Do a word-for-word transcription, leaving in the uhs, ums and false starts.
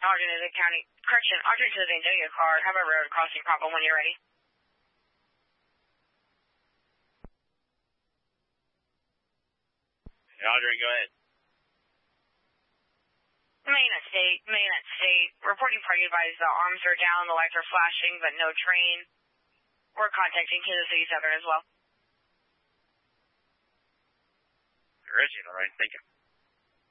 Ogden to the county, correction, Ogden to the Vandalia car, have a road crossing Papa when you're ready. Audrey, go ahead. Main at State, Main at State, reporting party advised the arms are down, the lights are flashing, but no train. We're contacting Kansas City Southern as well. Reggie, all right, thank you.